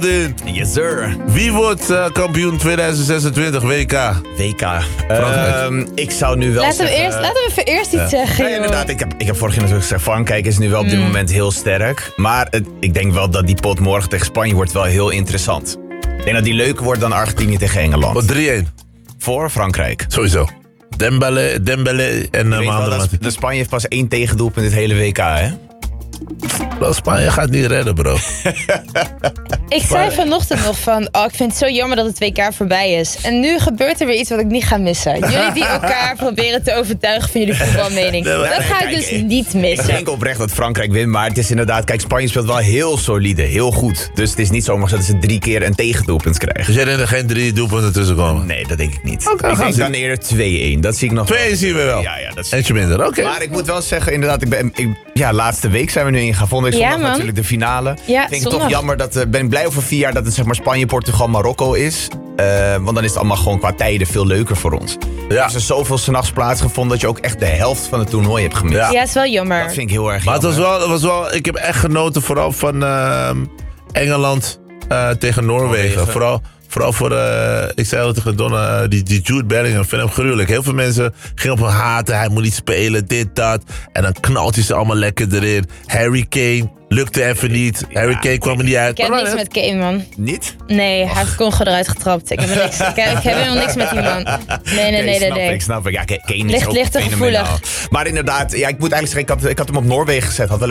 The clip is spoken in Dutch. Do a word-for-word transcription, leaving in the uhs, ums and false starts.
building. Yes, sir. Wie wordt uh, kampioen tweeduizend zesentwintig W K? W K. Uh, ik zou nu wel laten zeggen... We eerst, laten we even eerst iets ja. zeggen, nee, inderdaad, ik heb, ik heb vorig jaar natuurlijk gezegd... Frankrijk is nu wel op dit mm. moment heel sterk. Maar het, ik denk wel dat die pot morgen tegen Spanje wordt wel heel interessant. Ik denk dat die leuker wordt dan Argentinië tegen Engeland. Wat drie-één? Voor Frankrijk. Sowieso. Dembele, Dembele en uh, Maandro. De Spanje heeft pas één tegendoelpunt in dit hele W K, hè? Bro, Spanje gaat niet redden, bro. Ik zei vanochtend nog van... Oh, ik vind het zo jammer dat het W K voorbij is. En nu gebeurt er weer iets wat ik niet ga missen. Jullie die elkaar proberen te overtuigen van jullie voetbalmening. Nee, dat nee, ga kijk, ik dus ik, niet missen. Ik denk oprecht dat Frankrijk wint. Maar het is inderdaad... Kijk, Spanje speelt wel heel solide. Heel goed. Dus het is niet zomaar dat ze drie keer een tegendoelpunt krijgen. Dus jij denkt er geen drie doelpunten tussen komen? Nee, dat denk ik niet. Okay, ik denk dan eerder twee-één. Dat zie ik nog twee-één zien we wel. Ja, ja, dat eentje minder, oké. Okay. Maar ik moet wel zeggen, inderdaad... Ik ben, ik, ja, laatste week zijn we nu ingegaan. Volgende week zondag ja, natuurlijk de finale. Ja, ik vind het toch jammer dat... Uh, ben ik blij over vier jaar dat het zeg maar Spanje, Portugal, Marokko is. Uh, want dan is het allemaal gewoon qua tijden veel leuker voor ons. Ja. Er is er zoveel 's nachts plaatsgevonden dat je ook echt de helft van het toernooi hebt gemist. Ja, ja is wel jammer. Dat vind ik heel erg maar jammer. Maar het was wel, het was wel... Ik heb echt genoten vooral van uh, Engeland uh, tegen Noorwegen. Noorwegen. Vooral... Vooral voor, uh, ik zei al tegen Donna, uh, die, die Jude Bellingham, vind hem gruwelijk. Heel veel mensen gingen op hem haten, hij moet niet spelen, dit, dat. En dan knalt hij ze allemaal lekker erin. Harry Kane, lukte even niet. Ja, Harry Kane kwam er niet uit. Ik heb niks met Kane, man. Niet? Nee, hij heeft Congo eruit getrapt. Ik heb, niks, ik, heb, ik heb helemaal niks met die man. Nee, nee, nee, nee. nee, nee. Ik, ik snap ik. Ja, Kane is Licht, ook licht fenomenaal. Maar inderdaad, ja, ik moet eigenlijk zeggen, ik had, ik had hem op Noorwegen gezet. Had wel